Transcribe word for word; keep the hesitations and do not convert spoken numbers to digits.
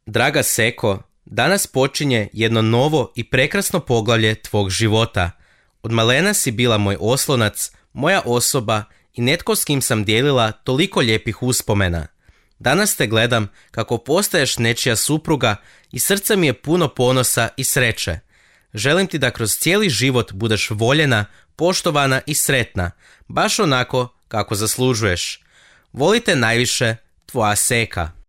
Draga Seko, danas počinje jedno novo i prekrasno poglavlje tvog života. Od malena si bila moj oslonac, moja osoba i netko s kim sam dijelila toliko lijepih uspomena. Danas te gledam kako postaješ nečija supruga i srce mi je puno ponosa i sreće. Želim ti da kroz cijeli život budeš voljena, poštovana i sretna, baš onako kako zaslužuješ. Volite najviše, tvoja Seka.